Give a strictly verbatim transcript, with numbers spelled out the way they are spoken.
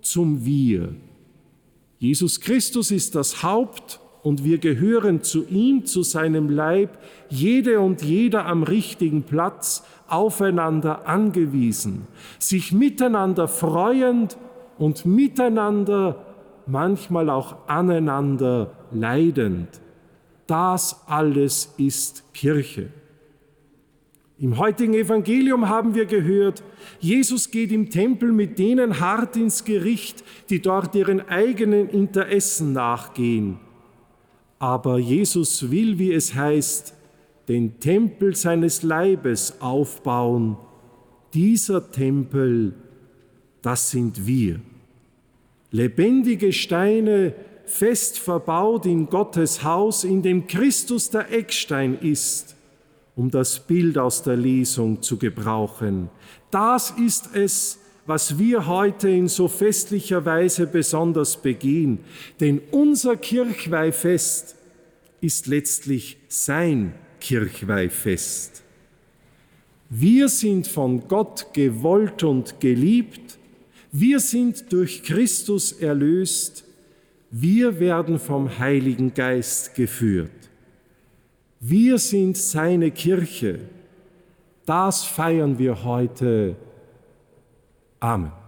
zum Wir. Jesus Christus ist das Haupt und wir gehören zu ihm, zu seinem Leib, jede und jeder am richtigen Platz, aufeinander angewiesen, sich miteinander freuend und miteinander, manchmal auch aneinander leidend. Das alles ist Kirche. Im heutigen Evangelium haben wir gehört, Jesus geht im Tempel mit denen hart ins Gericht, die dort ihren eigenen Interessen nachgehen. Aber Jesus will, wie es heißt, den Tempel seines Leibes aufbauen. Dieser Tempel, das sind wir. Lebendige Steine, fest verbaut in Gottes Haus, in dem Christus der Eckstein ist, um das Bild aus der Lesung zu gebrauchen. Das ist es, was wir heute in so festlicher Weise besonders begehen. Denn unser Kirchweihfest ist letztlich sein Kirchweihfest. Wir sind von Gott gewollt und geliebt. Wir sind durch Christus erlöst. Wir werden vom Heiligen Geist geführt. Wir sind seine Kirche. Das feiern wir heute. Amen.